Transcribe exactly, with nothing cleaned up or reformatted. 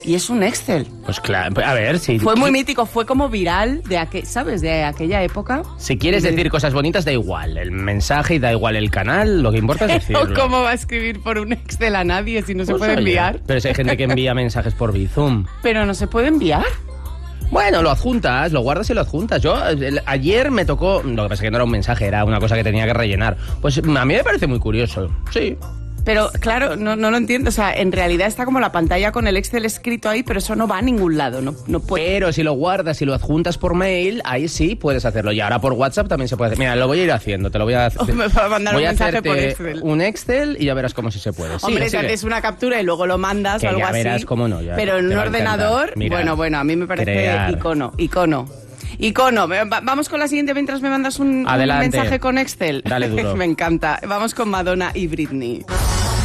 Y es un Excel. Pues claro, a ver, si... Fue muy mítico, fue como viral, de aqu- ¿sabes? De aquella época. Si quieres decir cosas bonitas, da igual el mensaje y da igual el canal, lo que importa es decirlo. ¿Cómo va a escribir por un Excel a nadie si no se Pues puede oye, enviar? Pero si hay gente que envía mensajes por Bizum. Pero no se puede enviar. Bueno, lo adjuntas, lo guardas y lo adjuntas. Yo, el- ayer me tocó... Lo que pasa es que no era un mensaje, era una cosa que tenía que rellenar. Pues a mí me parece muy curioso, sí. Pero claro, no, no lo entiendo. O sea, en realidad está como la pantalla con el Excel escrito ahí, pero eso no va a ningún lado. No, no puede. Pero si lo guardas y lo adjuntas por mail, ahí sí puedes hacerlo. Y ahora por WhatsApp también se puede hacer. Mira, lo voy a ir haciendo, te lo voy a hacer. O me va a mandar voy un a mensaje hacerte por Excel. un Excel y ya verás cómo sí se puede. Sigue, Hombre, te sigue. haces una captura y luego lo mandas Que o algo ya así. verás cómo no, ya pero en te un va a encantar. ordenador, Mira, bueno, bueno, a mí me parece crear. icono, icono. Icono. Va- Vamos con la siguiente mientras me mandas un, un Adelante. mensaje con Excel. Dale duro. Me encanta. Vamos con Madonna y Britney.